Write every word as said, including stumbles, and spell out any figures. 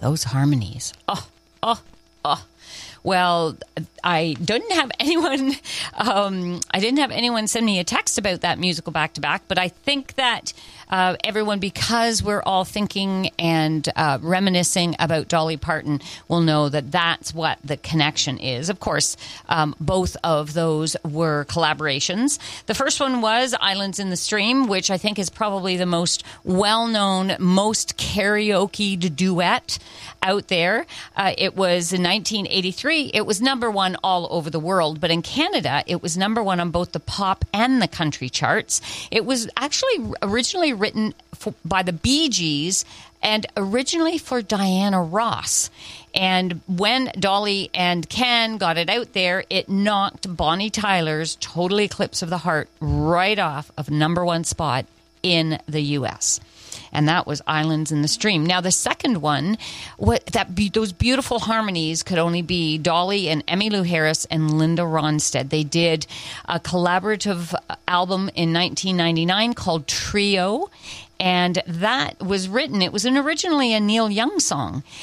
those harmonies. Oh, oh, oh. Well, I didn't have anyone. Um, I didn't have anyone send me a text about that musical back to back. But I think that uh, everyone, because we're all thinking and uh, reminiscing about Dolly Parton, will know that that's what the connection is. Of course, um, both of those were collaborations. The first one was "Islands in the Stream," which I think is probably the most well-known, most karaoke'd duet out there. Uh, it was in nineteen eighty-three. It was number one all over the world, but in Canada, it was number one on both the pop and the country charts. It was actually originally written for, by the Bee Gees and originally for Diana Ross. And when Dolly and Ken got it out there, it knocked Bonnie Tyler's Total Eclipse of the Heart right off of number one spot in the U S And that was "Islands in the Stream." Now, the second one, what that be, those beautiful harmonies could only be Dolly and Emmylou Harris and Linda Ronstadt. They did a collaborative album in nineteen ninety-nine called Trio, and that was written, it was an originally a Neil Young song,